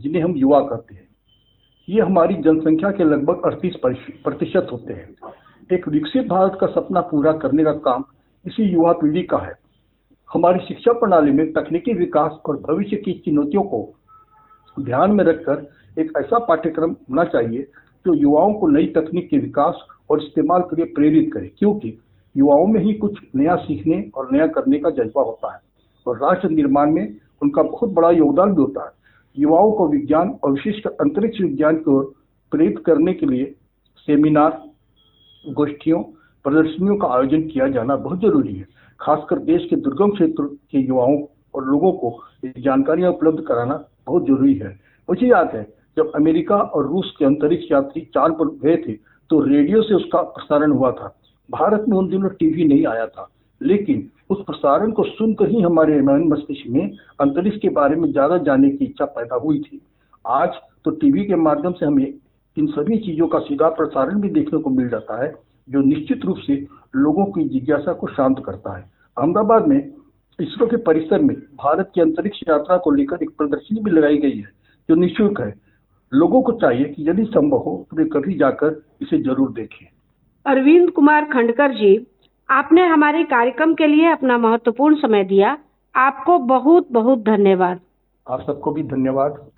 जिन्हें हम युवा कहते हैं। ये हमारी जनसंख्या के लगभग 38% होते हैं। एक विकसित भारत का सपना पूरा करने का काम इसी युवा पीढ़ी का है। हमारी शिक्षा प्रणाली में तकनीकी विकास और भविष्य की चुनौतियों को ध्यान में रखकर एक ऐसा पाठ्यक्रम होना चाहिए जो युवाओं को नई तकनीक के विकास और इस्तेमाल के लिए प्रेरित करे, क्योंकि युवाओं में ही कुछ नया सीखने और नया करने का जज्बा होता है और राष्ट्र निर्माण में उनका बहुत बड़ा योगदान भी होता है। युवाओं को विज्ञान और विशेषकर अंतरिक्ष विज्ञान की ओर प्रेरित करने के लिए सेमिनार, गोष्ठियों, प्रदर्शनियों का आयोजन किया जाना बहुत जरूरी है। खासकर देश के दुर्गम क्षेत्र के युवाओं और लोगों को ये जानकारियां उपलब्ध कराना बहुत जरूरी है। मुझे याद है जब अमेरिका और रूस के अंतरिक्ष यात्री चांद पर गए थे तो रेडियो से उसका प्रसारण हुआ था। भारत में उन दिनों टीवी नहीं आया था, लेकिन उस प्रसारण को सुनकर ही हमारे मन मस्तिष्क में अंतरिक्ष के बारे में ज्यादा जानने की इच्छा पैदा हुई थी। आज तो टीवी के माध्यम से हमें इन सभी चीजों का सीधा प्रसारण भी देखने को मिल जाता है, जो निश्चित रूप से लोगों की जिज्ञासा को शांत करता है। अहमदाबाद में इसरो के परिसर में भारत की अंतरिक्ष यात्रा को लेकर एक प्रदर्शनी भी लगाई गई है जो निःशुल्क है। लोगों को चाहिए कि यदि संभव हो तो वे कभी जाकर इसे जरूर देखें। अरविंद कुमार खंडकर जी, आपने हमारे कार्यक्रम के लिए अपना महत्वपूर्ण समय दिया। आपको बहुत बहुत धन्यवाद। आप सबको भी धन्यवाद।